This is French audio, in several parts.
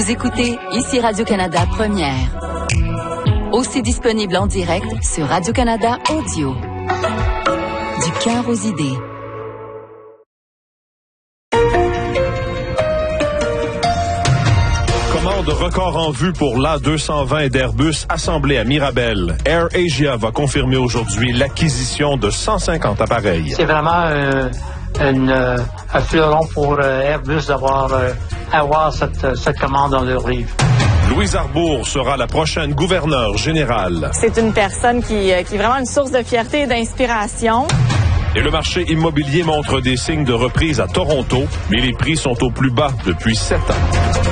Vous écoutez ici Radio-Canada Première. Aussi disponible en direct sur Radio-Canada Audio. Du cœur aux idées. Commande record en vue pour l'A220 d'Airbus assemblé à Mirabel. Air Asia va confirmer aujourd'hui l'acquisition de 150 appareils. C'est vraiment un fleuron pour Airbus d'avoir cette commande dans leur livre. Louise Arbour sera la prochaine gouverneure générale. C'est une personne qui est vraiment une source de fierté et d'inspiration. Et le marché immobilier montre des signes de reprise à Toronto, mais les prix sont au plus bas depuis 7 ans.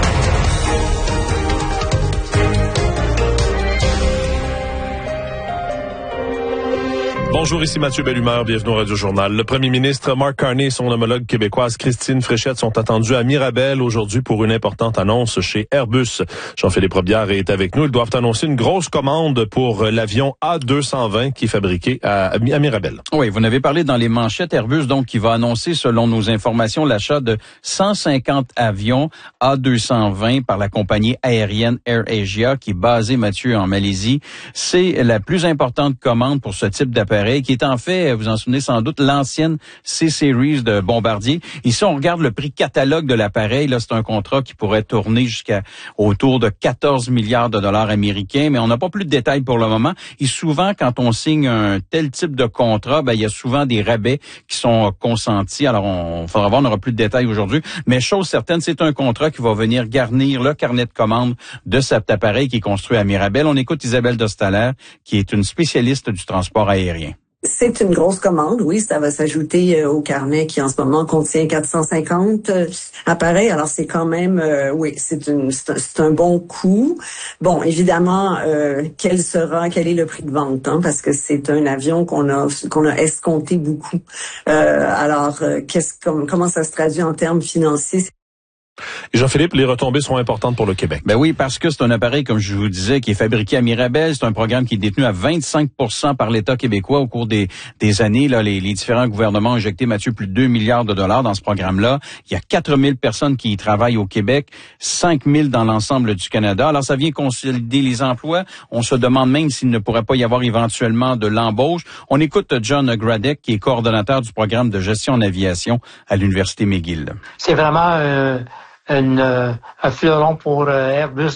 Bonjour, ici Mathieu Bellumeur, bienvenue au Radio-Journal. Le premier ministre Mark Carney et son homologue québécoise Christine Fréchette sont attendus à Mirabel aujourd'hui pour une importante annonce chez Airbus. Jean-Philippe Robillard est avec nous. Ils doivent annoncer une grosse commande pour l'avion A220 qui est fabriqué à Mirabel. Oui, vous en avez parlé dans les manchettes. Airbus, donc, qui va annoncer, selon nos informations, l'achat de 150 avions A220 par la compagnie aérienne Air Asia qui est basée, Mathieu, en Malaisie. C'est la plus importante commande pour ce type d'appareil qui est en fait, vous en souvenez sans doute, l'ancienne C-Series de Bombardier. Ici, on regarde le prix catalogue de l'appareil. Là, c'est un contrat qui pourrait tourner jusqu'à autour de 14 milliards de dollars américains, mais on n'a pas plus de détails pour le moment. Et souvent, quand on signe un tel type de contrat, il y a souvent des rabais qui sont consentis. Alors, on faudra voir, on n'aura plus de détails aujourd'hui. Mais chose certaine, c'est un contrat qui va venir garnir le carnet de commande de cet appareil qui est construit à Mirabel. On écoute Isabelle Dostaler, qui est une spécialiste du transport aérien. C'est une grosse commande, oui, ça va s'ajouter au carnet qui en ce moment contient 450 appareils. Alors c'est quand même, oui, c'est un bon coup. Bon, évidemment, quel est le prix de vente, hein, parce que c'est un avion qu'on a escompté beaucoup. Alors, comment ça se traduit en termes financiers? Et Jean-Philippe, les retombées sont importantes pour le Québec. Ben oui, parce que c'est un appareil, comme je vous disais, qui est fabriqué à Mirabel. C'est un programme qui est détenu à 25% par l'État québécois au cours des années. Là, les différents gouvernements ont injecté, Mathieu, plus de 2 milliards de dollars dans ce programme-là. Il y a 4000 personnes qui y travaillent au Québec, 5000 dans l'ensemble du Canada. Alors, ça vient consolider les emplois. On se demande même s'il ne pourrait pas y avoir éventuellement de l'embauche. On écoute John Gradek, qui est coordonnateur du programme de gestion en aviation à l'Université McGill. C'est vraiment un fleuron pour Airbus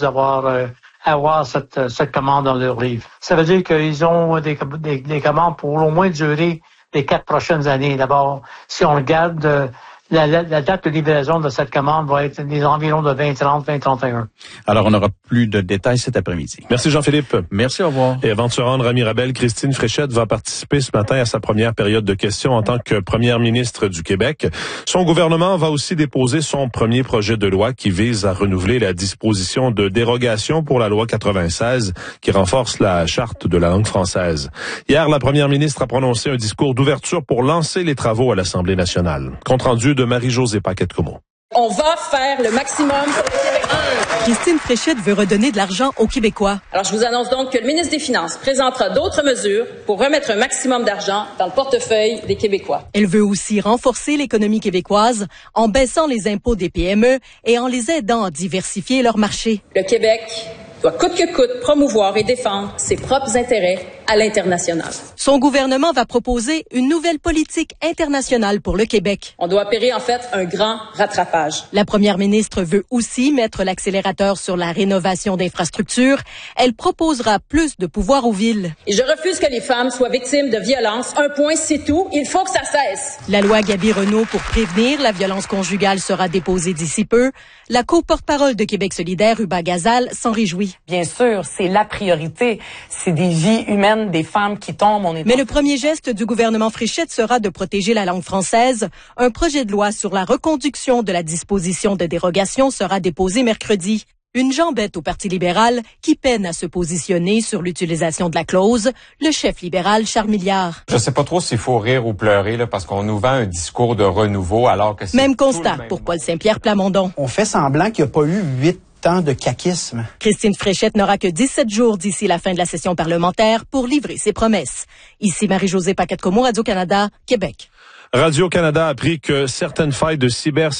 avoir cette commande dans leur livre. Ça veut dire qu'ils ont des commandes pour au moins durer les 4 prochaines années. D'abord, si on regarde la date de livraison de cette commande va être des environs de 2030, 2031. Alors, on aura plus de détails cet après-midi. Merci Jean-Philippe. Merci, au revoir. Et avant de se rendre à Mirabel, Christine Fréchette va participer ce matin à sa première période de questions en tant que première ministre du Québec. Son gouvernement va aussi déposer son premier projet de loi qui vise à renouveler la disposition de dérogation pour la loi 96 qui renforce la charte de la langue française. Hier, la première ministre a prononcé un discours d'ouverture pour lancer les travaux à l'Assemblée nationale. Compte rendu de Marie-Josée Paquette-Comeau. On va faire le maximum pour le Québec. Christine Fréchette veut redonner de l'argent aux Québécois. Alors, je vous annonce donc que le ministre des Finances présentera d'autres mesures pour remettre un maximum d'argent dans le portefeuille des Québécois. Elle veut aussi renforcer l'économie québécoise en baissant les impôts des PME et en les aidant à diversifier leur marché. Le Québec doit coûte que coûte promouvoir et défendre ses propres intérêts à l'international. Son gouvernement va proposer une nouvelle politique internationale pour le Québec. On doit opérer en fait un grand rattrapage. La première ministre veut aussi mettre l'accélérateur sur la rénovation d'infrastructures. Elle proposera plus de pouvoir aux villes. Et je refuse que les femmes soient victimes de violences. Un point, c'est tout. Il faut que ça cesse. La loi Gaby-Renaud pour prévenir la violence conjugale sera déposée d'ici peu. La co-porte-parole de Québec solidaire, Uba Gazal, s'en réjouit. Bien sûr, c'est la priorité. C'est des vies humaines, des femmes qui tombent. Mais le premier geste du gouvernement Fréchette sera de protéger la langue française. Un projet de loi sur la reconduction de la disposition de dérogation sera déposé mercredi. Une jambette au Parti libéral qui peine à se positionner sur l'utilisation de la clause, le chef libéral Charles Milliard. Je sais pas trop s'il faut rire ou pleurer là, parce qu'on nous vend un discours de renouveau alors que c'est même constat pour Paul Saint-Pierre Plamondon. On fait semblant qu'il n'y a pas eu 8 ans de caquisme. Christine Fréchette n'aura que 17 jours d'ici la fin de la session parlementaire pour livrer ses promesses. Ici Marie-Josée Paquette-Comeau, Radio-Canada, Québec. Radio-Canada a appris que certaines failles de cybersécurité